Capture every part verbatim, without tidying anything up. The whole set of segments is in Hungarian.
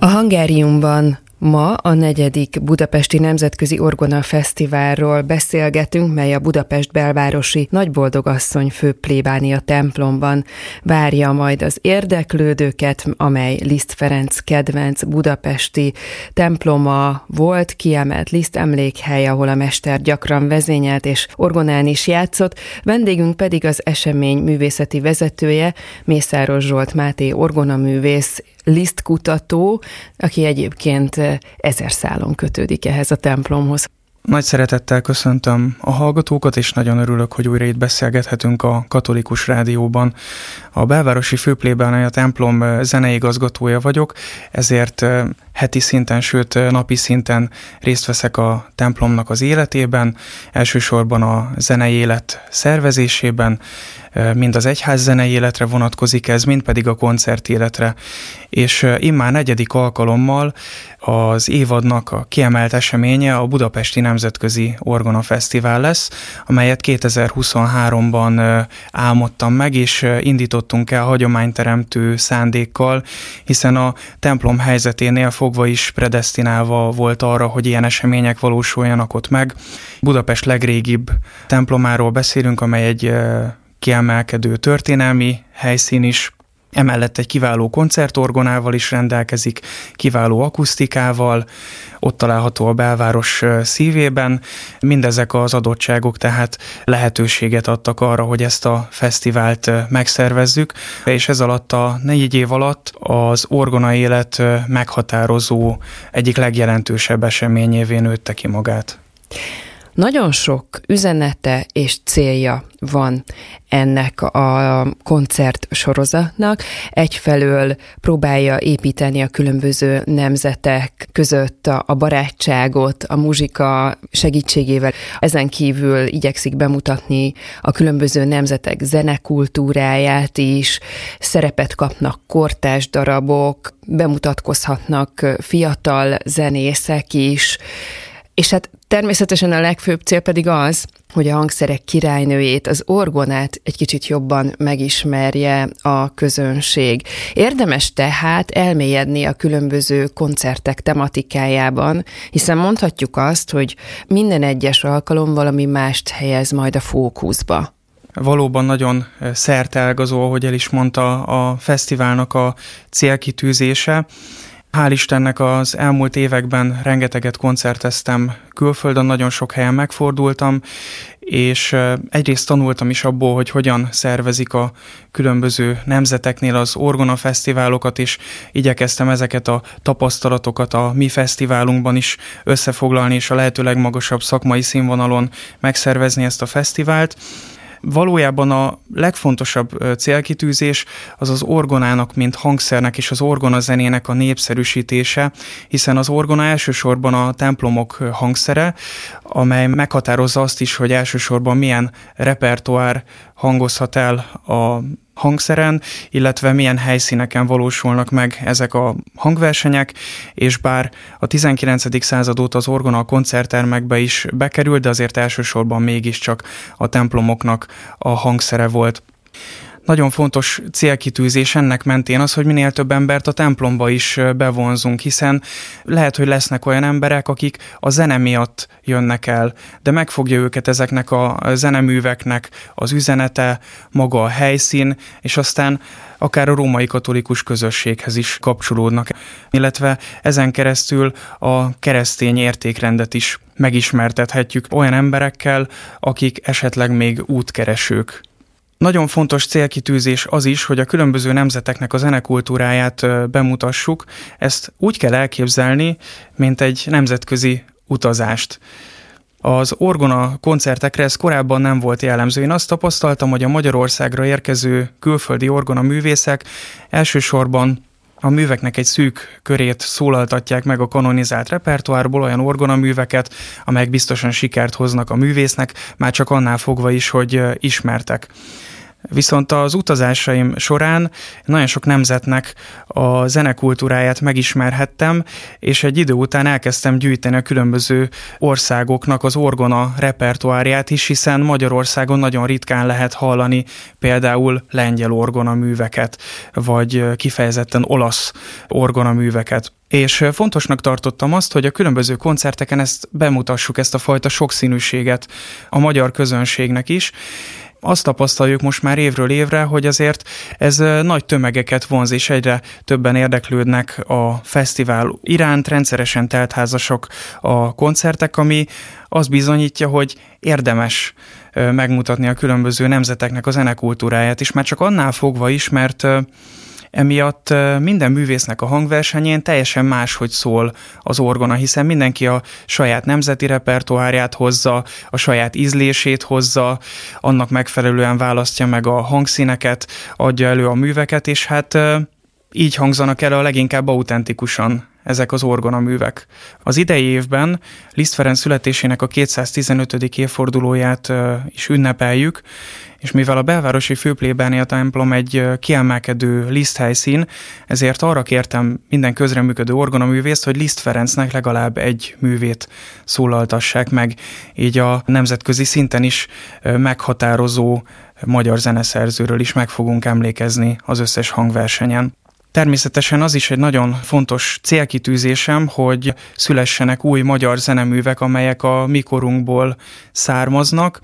A Hungariumban ma a negyedik Budapesti Nemzetközi Orgona Fesztiválról beszélgetünk, mely a Budapest belvárosi Nagyboldogasszony főplébánia templomban várja majd az érdeklődőket, amely Liszt Ferenc kedvenc budapesti temploma volt, kiemelt Liszt emlékhely, ahol a mester gyakran vezényelt és orgonán is játszott. Vendégünk pedig az esemény művészeti vezetője, Mészáros Zsolt Máté orgonaművész, Liszt kutató, aki egyébként ezer szálon kötődik ehhez a templomhoz. Nagy szeretettel köszöntöm a hallgatókat, és nagyon örülök, hogy újra itt beszélgethetünk a Katolikus Rádióban. A belvárosi főplébánia templom zeneigazgatója vagyok, ezért heti szinten, sőt napi szinten részt veszek a templomnak az életében, elsősorban a zenei élet szervezésében, mind az egyház zenei életre vonatkozik ez, mind pedig a koncertéletre. És immár negyedik alkalommal az évadnak a kiemelt eseménye a Budapesti Nemzetközi Orgona Fesztivál lesz, amelyet kétezer-huszonháromban álmodtam meg, és indítottunk el hagyományteremtő szándékkal, hiszen a templom helyzeténél fogva is predesztinálva volt arra, hogy ilyen események valósuljanak ott meg. Budapest legrégibb templomáról beszélünk, amely egy kiemelkedő történelmi helyszín is, emellett egy kiváló koncertorgonával is rendelkezik, kiváló akusztikával, ott található a belváros szívében. Mindezek az adottságok tehát lehetőséget adtak arra, hogy ezt a fesztivált megszervezzük, és ez alatt a négy év alatt az orgona élet meghatározó, egyik legjelentősebb eseményévé nőtte ki magát. Nagyon sok üzenete és célja van ennek a koncertsorozatnak. Egyfelől próbálja építeni a különböző nemzetek között a barátságot, a muzsika segítségével. Ezen kívül igyekszik bemutatni a különböző nemzetek zenekultúráját is, szerepet kapnak kortárs darabok, bemutatkozhatnak fiatal zenészek is, és hát természetesen a legfőbb cél pedig az, hogy a hangszerek királynőjét, az orgonát egy kicsit jobban megismerje a közönség. Érdemes tehát elmélyedni a különböző koncertek tematikájában, hiszen mondhatjuk azt, hogy minden egyes alkalom valami mást helyez majd a fókuszba. Valóban nagyon szerteágazó, ahogy el is mondta, a fesztiválnak a célkitűzése. Hál' Istennek az elmúlt években rengeteget koncerteztem külföldön, nagyon sok helyen megfordultam, és egyrészt tanultam is abból, hogy hogyan szervezik a különböző nemzeteknél az orgona fesztiválokat, és igyekeztem ezeket a tapasztalatokat a mi fesztiválunkban is összefoglalni, és a lehető legmagasabb szakmai színvonalon megszervezni ezt a fesztivált. Valójában a legfontosabb célkitűzés az az orgonának, mint hangszernek és az orgonazenének a népszerűsítése, hiszen az orgona elsősorban a templomok hangszere, amely meghatározza azt is, hogy elsősorban milyen repertoár hangozhat el a hangszeren, illetve milyen helyszíneken valósulnak meg ezek a hangversenyek, és bár a tizenkilencedik század óta az orgona a koncerttermekbe is bekerült, de azért elsősorban mégiscsak a templomoknak a hangszere volt. Nagyon fontos célkitűzés ennek mentén az, hogy minél több embert a templomba is bevonzunk, hiszen lehet, hogy lesznek olyan emberek, akik a zene miatt jönnek el, de megfogja őket ezeknek a zeneműveknek az üzenete, maga a helyszín, és aztán akár a római katolikus közösséghez is kapcsolódnak, illetve ezen keresztül a keresztény értékrendet is megismertethetjük olyan emberekkel, akik esetleg még útkeresők. Nagyon fontos célkitűzés az is, hogy a különböző nemzeteknek a zenekultúráját bemutassuk. Ezt úgy kell elképzelni, mint egy nemzetközi utazást. Az orgona koncertekre ez korábban nem volt jellemző. Én azt tapasztaltam, hogy a Magyarországra érkező külföldi orgona művészek elsősorban a műveknek egy szűk körét szólaltatják meg a kanonizált repertoárból, olyan orgonaműveket, amelyek biztosan sikert hoznak a művésznek, már csak annál fogva is, hogy ismertek. Viszont az utazásaim során nagyon sok nemzetnek a zenekultúráját megismerhettem, és egy idő után elkezdtem gyűjteni a különböző országoknak az orgona repertoárját is, hiszen Magyarországon nagyon ritkán lehet hallani például lengyel orgonaműveket, vagy kifejezetten olasz orgonaműveket. És fontosnak tartottam azt, hogy a különböző koncerteken ezt bemutassuk, ezt a fajta sokszínűséget a magyar közönségnek is. Azt tapasztaljuk most már évről évre, hogy azért ez nagy tömegeket vonz, és egyre többen érdeklődnek a fesztivál iránt, rendszeresen teltházasok a koncertek, ami azt bizonyítja, hogy érdemes megmutatni a különböző nemzeteknek a zenekultúráját is, már csak annál fogva is, mert emiatt minden művésznek a hangversenyén teljesen máshogy szól az orgona, hiszen mindenki a saját nemzeti repertoárját hozza, a saját ízlését hozza, annak megfelelően választja meg a hangszíneket, adja elő a műveket, és hát így hangzanak el a leginkább autentikusan ezek az orgonaművek. Az idei évben Liszt Ferenc születésének a kétszáztizenötödik évfordulóját is ünnepeljük, és mivel a belvárosi főplébánia templom egy kiemelkedő Liszt helyszín, ezért arra kértem minden közreműködő orgonaművészt, hogy Liszt Ferencnek legalább egy művét szólaltassák meg, így a nemzetközi szinten is meghatározó magyar zeneszerzőről is meg fogunk emlékezni az összes hangversenyen. Természetesen az is egy nagyon fontos célkitűzésem, hogy szülessenek új magyar zeneművek, amelyek a mi korunkból származnak.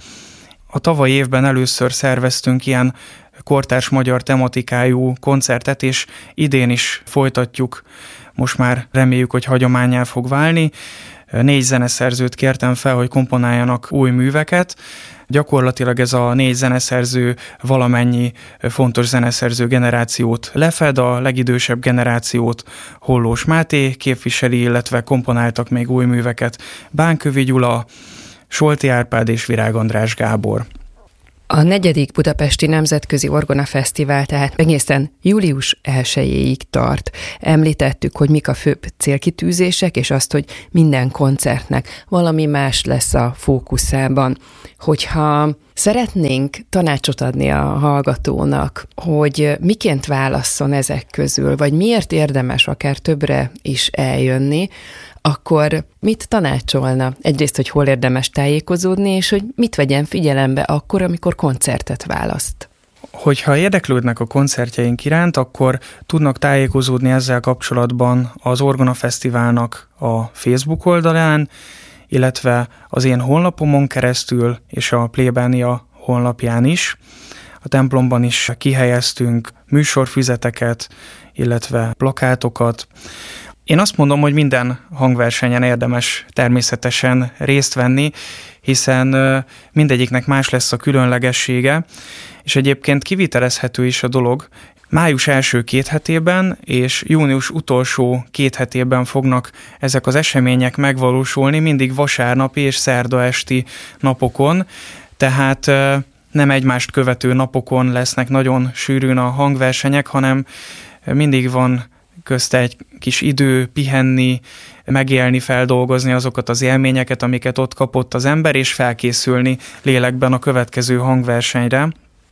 A tavalyi évben először szerveztünk ilyen kortárs magyar tematikájú koncertet, és idén is folytatjuk, most már reméljük, hogy hagyománnyá fog válni. Négy zeneszerzőt kértem fel, hogy komponáljanak új műveket. Gyakorlatilag ez a négy zeneszerző valamennyi fontos zeneszerző generációt lefed, a legidősebb generációt Hollós Máté képviseli, illetve komponáltak még új műveket Bánkövi Gyula, Solti Árpád és Virág András Gábor. A negyedik Budapesti Nemzetközi Orgona Fesztivál tehát egészen július elsejéig tart. Említettük, hogy mik a főbb célkitűzések, és azt, hogy minden koncertnek valami más lesz a fókuszában. Hogyha szeretnénk tanácsot adni a hallgatónak, hogy miként válasszon ezek közül, vagy miért érdemes akár többre is eljönni, akkor mit tanácsolna? Egyrészt, hogy hol érdemes tájékozódni, és hogy mit vegyen figyelembe akkor, amikor koncertet választ. Hogyha érdeklődnek a koncertjeink iránt, akkor tudnak tájékozódni ezzel kapcsolatban az Orgona Fesztiválnak a Facebook oldalán, illetve az én honlapomon keresztül, és a plébánia honlapján is. A templomban is kihelyeztünk műsorfüzeteket, illetve plakátokat. Én azt mondom, hogy minden hangversenyen érdemes természetesen részt venni, hiszen mindegyiknek más lesz a különlegessége, és egyébként kivitelezhető is a dolog. Május első két hetében és június utolsó két hetében fognak ezek az események megvalósulni, mindig vasárnapi és szerda esti napokon, tehát nem egymást követő napokon lesznek nagyon sűrűn a hangversenyek, hanem mindig van közte egy kis idő pihenni, megélni, feldolgozni azokat az élményeket, amiket ott kapott az ember, és felkészülni lélekben a következő hangversenyre.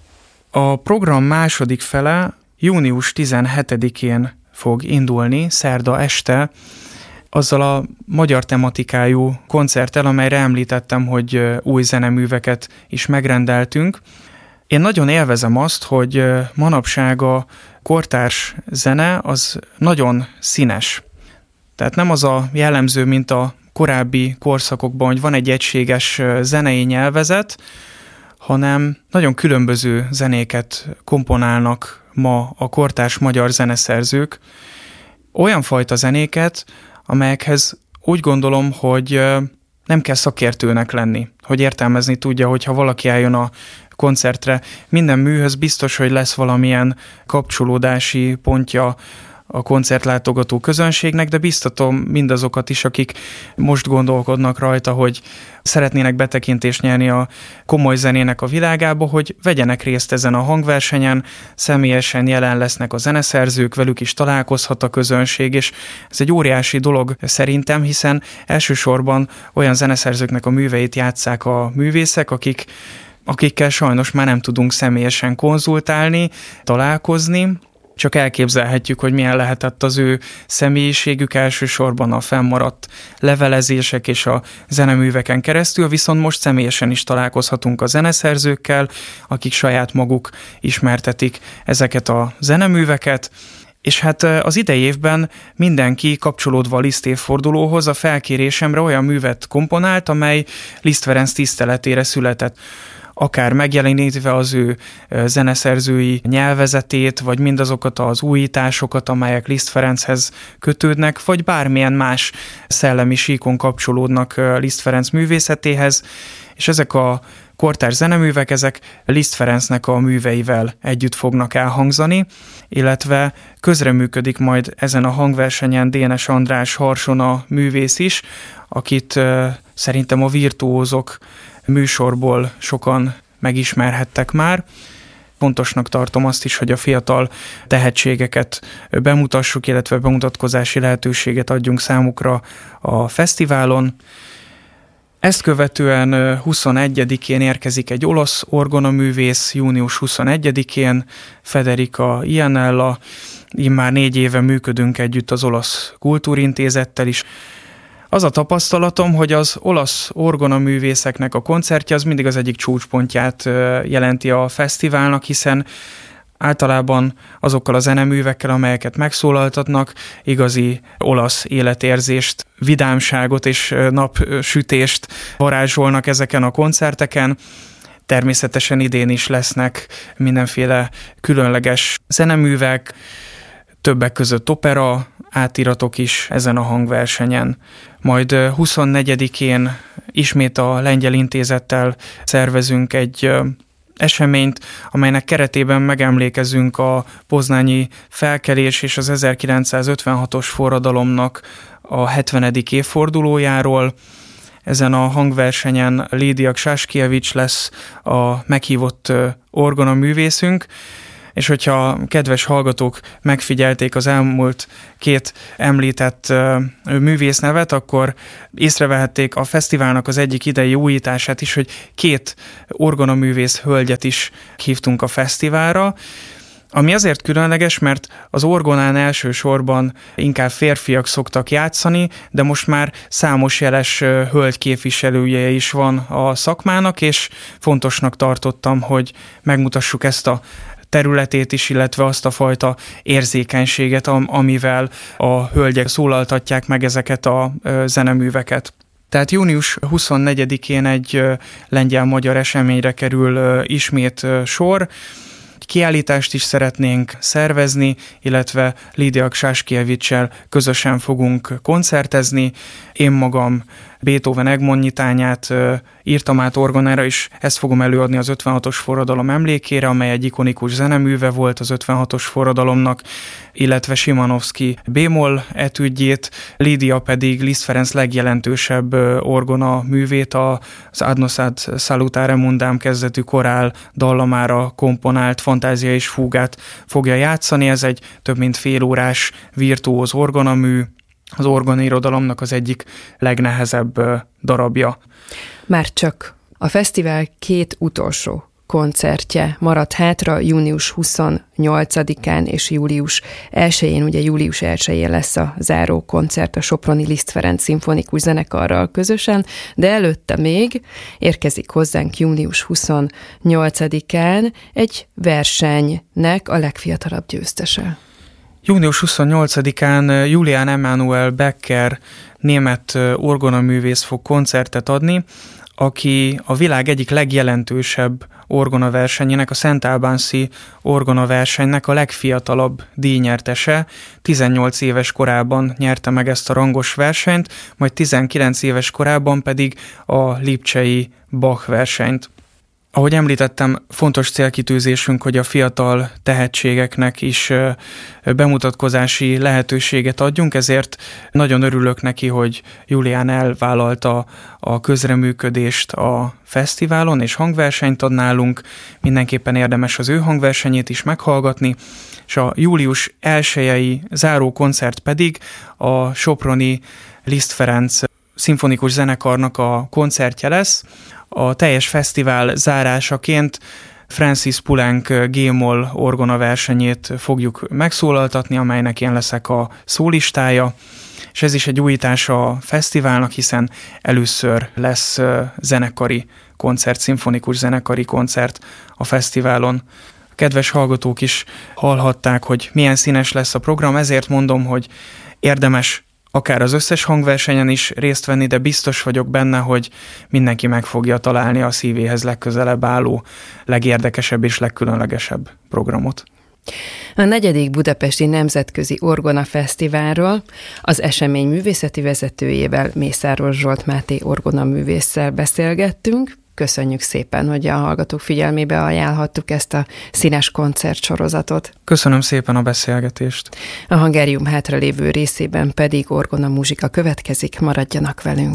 A program második fele június tizenhetedikén fog indulni, szerda este, azzal a magyar tematikájú koncerttel, amelyre említettem, hogy új zeneműveket is megrendeltünk. Én nagyon élvezem azt, hogy manapság a kortárs zene az nagyon színes. Tehát nem az a jellemző, mint a korábbi korszakokban, hogy van egy egységes zenei nyelvezet, hanem nagyon különböző zenéket komponálnak ma a kortárs magyar zeneszerzők. Olyan fajta zenéket, amelyekhez úgy gondolom, hogy nem kell szakértőnek lenni, hogy értelmezni tudja, hogyha valaki eljön a koncertre. Minden műhöz biztos, hogy lesz valamilyen kapcsolódási pontja a koncertlátogató közönségnek, de biztatom mindazokat is, akik most gondolkodnak rajta, hogy szeretnének betekintést nyerni a komoly zenének a világába, hogy vegyenek részt ezen a hangversenyen, személyesen jelen lesznek a zeneszerzők, velük is találkozhat a közönség, és ez egy óriási dolog szerintem, hiszen elsősorban olyan zeneszerzőknek a műveit játsszák a művészek, akik akikkel sajnos már nem tudunk személyesen konzultálni, találkozni, csak elképzelhetjük, hogy milyen lehetett az ő személyiségük, elsősorban a fennmaradt levelezések és a zeneműveken keresztül, viszont most személyesen is találkozhatunk a zeneszerzőkkel, akik saját maguk ismertetik ezeket a zeneműveket, És hát az idei évben mindenki kapcsolódva a Liszt évfordulóhoz a felkérésemre olyan művet komponált, amely Liszt Ferenc tiszteletére született. Akár megjelenítve az ő zeneszerzői nyelvezetét, vagy mindazokat az újításokat, amelyek Liszt Ferenchez kötődnek, vagy bármilyen más szellemi síkon kapcsolódnak Liszt Ferenc művészetéhez, és ezek a kortárs zeneművek, ezek Liszt Ferencnek a műveivel együtt fognak elhangzani, illetve közreműködik majd ezen a hangversenyen Dénes András Harsona művész is, akit uh, szerintem a Virtuózok műsorból sokan megismerhettek már. Fontosnak tartom azt is, hogy a fiatal tehetségeket bemutassuk, illetve bemutatkozási lehetőséget adjunk számukra a fesztiválon. Ezt követően huszonegyedikén érkezik egy olasz orgonaművész, június huszonegyedikén, Federica Iannella. Immár négy éve működünk együtt az Olasz Kultúrintézettel is. Az a tapasztalatom, hogy az olasz orgonaművészeknek a koncertje az mindig az egyik csúcspontját jelenti a fesztiválnak, hiszen általában azokkal a zeneművekkel, amelyeket megszólaltatnak, igazi olasz életérzést, vidámságot és napsütést varázsolnak ezeken a koncerteken. Természetesen idén is lesznek mindenféle különleges zeneművek, többek között opera, átiratok is ezen a hangversenyen. Majd huszonnegyedikén ismét a Lengyel Intézettel szervezünk egy eseményt, amelynek keretében megemlékezünk a poznányi felkelés és az ezerkilencszázötvenhatos forradalomnak a hetvenedik évfordulójáról. Ezen a hangversenyen Lídia Ksaskievics lesz a meghívott orgonaművészünk, és hogyha kedves hallgatók megfigyelték az elmúlt két említett művésznevet, akkor észrevehették a fesztiválnak az egyik idei újítását is, hogy két orgonaművész hölgyet is hívtunk a fesztiválra, ami azért különleges, mert az orgonán elsősorban inkább férfiak szoktak játszani, de most már számos jeles hölgy képviselője is van a szakmának, és fontosnak tartottam, hogy megmutassuk ezt a területét is, illetve azt a fajta érzékenységet, amivel a hölgyek szólaltatják meg ezeket a zeneműveket. Tehát június huszonnegyedikén egy lengyel-magyar eseményre kerül ismét sor. Kiállítást is szeretnénk szervezni, illetve Lídia Ksaskievics-sel közösen fogunk koncertezni. Én magam Beethoven Egmont nyitányát írtam át orgonára, és ezt fogom előadni az ötvenhatos forradalom emlékére, amely egy ikonikus zeneműve volt az ötvenhatos forradalomnak, illetve Szymanowski bémol etüdjét, Lídia pedig Liszt Ferenc legjelentősebb orgona művét, az Adnosat Salutare Mundam kezdetű korál dallamára komponált Fantázia és fúgát fogja játszani. Ez egy több mint fél órás virtuóz orgonamű, az orgonairodalomnak az egyik legnehezebb darabja. Már csak a fesztivál két utolsó koncertje maradt hátra, június huszonnyolcadikán és július elsején, ugye július elsején lesz a záró koncert a Soproni Liszt Ferenc Szimfonikus Zenekarral közösen, de előtte még érkezik hozzánk június huszonnyolcadikán egy versenynek a legfiatalabb győztese. június huszonnyolcadikán Julian Emanuel Becker német orgonaművész fog koncertet adni, aki a világ egyik legjelentősebb orgonaversenyének, a Szent Albánsi orgonaversenynek a legfiatalabb díjnyertese. tizennyolc éves korában nyerte meg ezt a rangos versenyt, majd tizenkilenc éves korában pedig a lipcsei Bach versenyt. Ahogy említettem, fontos célkitűzésünk, hogy a fiatal tehetségeknek is bemutatkozási lehetőséget adjunk, ezért nagyon örülök neki, hogy Julián elvállalta a közreműködést a fesztiválon, és hangversenyt ad nálunk. Mindenképpen érdemes az ő hangversenyét is meghallgatni, és a július elsejei záró koncert pedig a Soproni Liszt Ferenc Szimfonikus Zenekarnak a koncertje lesz. A teljes fesztivál zárásaként Francis Poulenc G-moll orgona versenyét fogjuk megszólaltatni, amelynek én leszek a szólistája, és ez is egy újítás a fesztiválnak, hiszen először lesz zenekari koncert, szimfonikus zenekari koncert a fesztiválon. kedves hallgatók is hallhatták, hogy milyen színes lesz a program, ezért mondom, hogy érdemes akár az összes hangversenyen is részt venni, de biztos vagyok benne, hogy mindenki meg fogja találni a szívéhez legközelebb álló, legérdekesebb és legkülönlegesebb programot. A negyedik Budapesti Nemzetközi Orgona Fesztiválról az esemény művészeti vezetőjével, Mészáros Zsolt Máté orgonaművésszel beszélgettünk. Köszönjük szépen, hogy a hallgatók figyelmébe ajánlhattuk ezt a színes koncertsorozatot. Köszönöm szépen a beszélgetést. A Hungarium hátralévő részében pedig orgonamuzsika következik, maradjanak velünk.